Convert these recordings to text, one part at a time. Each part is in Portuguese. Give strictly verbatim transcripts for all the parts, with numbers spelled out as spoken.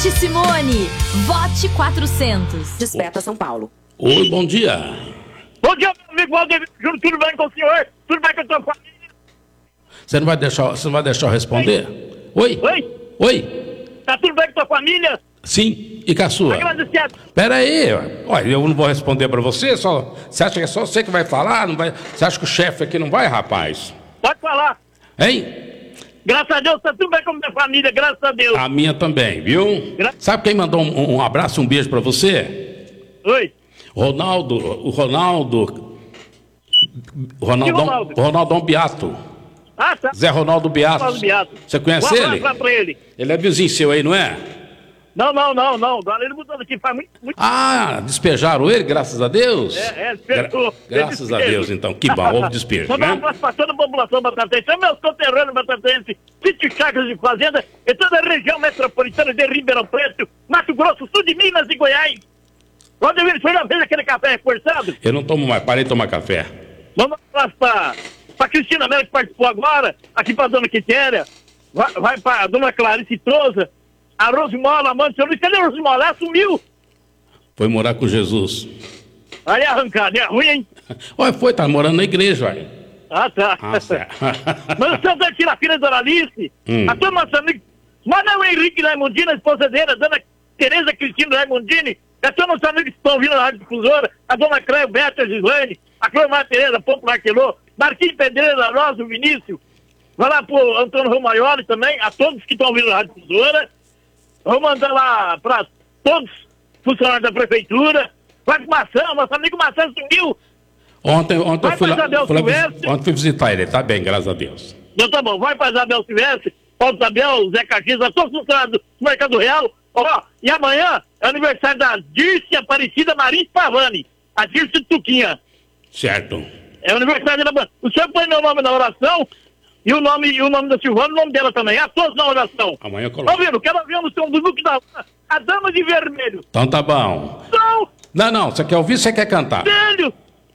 Vote Simone, vote quatrocentos. Desperta São Paulo. Oi, bom dia. Bom dia, meu amigo Valdemir Júnior, tudo bem com o senhor? Tudo bem com a sua família? Você não vai deixar, você não vai deixar eu responder? Oi? Oi? Oi? Tá tudo bem com a sua família? Sim, e com a sua? Agradecido. Pera aí, olha, eu não vou responder pra você, só, você acha que é só você que vai falar? Não vai, você acha que o chefe aqui não vai, rapaz? Pode falar. Hein? Graças a Deus, tá tudo bem com a minha família, graças a Deus. A minha também, viu? Gra- Sabe quem mandou um, um abraço, um beijo pra você? Oi. Ronaldo, o Ronaldo, Ronaldão, Ronaldo? Ronaldão Beato. Ah, tá. Zé Ronaldo Beato. Ronaldo Beato. Você conhece Um abraço ele? lá pra ele. Ele é vizinho seu aí, não é? Não, não, não, não. Agora ele mudou daqui faz muito, muito Ah, despejaram ele, graças a Deus? É, é, despejou. Gra- graças a Deus, então. Que bom, houve despejo, Mandar um né? abraço pra toda a população batatense, são meus conterrâneos batatenses, sítio chacras de fazenda, e toda a região metropolitana de Ribeirão Preto, Mato Grosso, sul de Minas e Goiás. Valdemir, o senhor já fez aquele café reforçado? Eu não tomo mais, parei de tomar café. Manda um abraço pra, pra Cristina Melo, que participou agora, aqui pra dona Quitéria, vai, vai pra dona Clarice Trouza, a Rosimola, a mãe do seu Luiz. Cadê a Rosimola? Ela sumiu. Foi morar com Jesus. Aí arrancada, é ruim, hein? Olha, foi, tá morando na igreja, olha. Ah, tá. Ah, certo. Mas o senhor tira a filha da Alice, Hum. a todos nossos amigos. Manda o Henrique Raimundini, a esposa dele, a dona Tereza Cristina Raimundini, a todos nossos amigos que estão ouvindo a Rádio Difusora, a dona Cléo, Beto, a Gislaine, a Cleomar Tereza, Popular Quelô, Marquinhos Pedreira, a Rosa, o Vinícius. Vai lá pro Antônio Romaioli também, a todos que estão ouvindo a Rádio Difusora. Vou mandar lá para todos os funcionários da prefeitura. Vai pro Maçã, nosso amigo Maçã sumiu. Ontem, ontem, Vai eu fui pra lá, Isabel fui lá vis- Silvestre. ontem fui visitar ele, tá bem, graças a Deus. Então tá bom, vai pra Isabel Silvestre, Paulo Isabel, Zé Caxias, a todos os funcionários do Mercado Real. Ó, e amanhã é aniversário da Dirce Aparecida Marins Pavani, a Dirce Tuquinha. Certo. É o aniversário da banda. O senhor põe meu nome na oração e o nome, e o nome da Silvana e o nome dela também. A todos na oração. Amanhã eu Tá coloco. ouvindo? Quero ver no seu Duque da a Dama de Vermelho. Então tá bom. Não, Não, não, você quer ouvir ou você quer cantar? velho.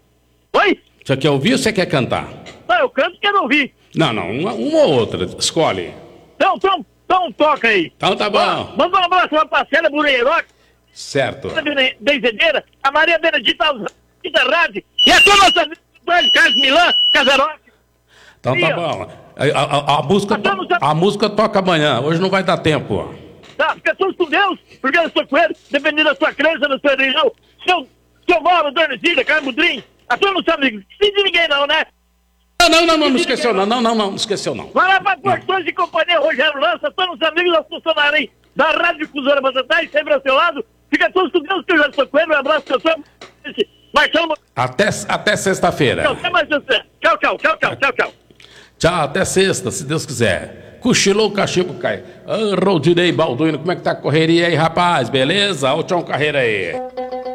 Oi? Você quer ouvir ou você quer cantar? Não, eu canto e quero ouvir. Não, não, uma, uma ou outra, escolhe. Então, então, então toca aí. Então tá Ó, bom. manda um abraço lá pra Célia Bureiroque, Certo. a Benzedeira, a Maria Benedita Alzira Rádio e a toda nossa amiga do Carlos Milan, Casaroque. Então tá Aí, ó. bom. A, a- a música, Nós estamos- a música toca amanhã, hoje não vai dar tempo. Tá, fica todos com Deus, porque eu sou com ele, dependendo da sua crença, da sua religião. Seu, seu Mauro, Dona Zília, Carlos Budrim, a todos os amigos. Não esqueci de ninguém não, né? Não, não, não, não, não esqueceu não, não, não, não, não esqueceu não. Vai lá pra Portões e Companhia, Rogério Lança, todos os amigos da funcionários aí da Rádio Difusora Batatais, sempre ao seu lado. Fica todos com Deus, que eu já sou com ele. Um abraço, pessoal. Marcelo, Até, até sexta-feira. até mais você. Tchau, tchau, tchau, tchau, tchau, tchau. Tchau, até sexta, se Deus quiser. Cochilou, o cachimbo cai. Ah, Rodinei Balduino, como é que tá a correria aí, rapaz? Beleza? Ô, tchau, carreira aí.